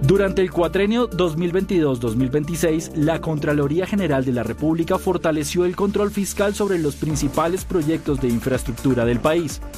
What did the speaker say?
Durante el cuatrenio 2022-2026, la Contraloría General de la República fortaleció el control fiscal sobre los principales proyectos de infraestructura del país.